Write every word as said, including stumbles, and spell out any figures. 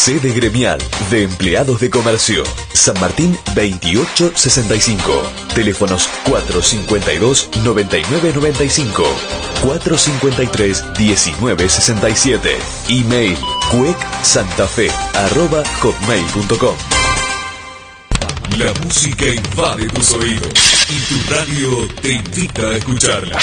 Sede gremial de empleados de comercio. San Martín veintiocho sesenta y cinco. Teléfonos cuatro cincuenta y dos, noventa y nueve noventa y cinco. cuatro cincuenta y tres, diecinueve sesenta y siete. Email cuecsantafe arroba hotmail punto com. La música invade tus oídos y tu radio te invita a escucharla.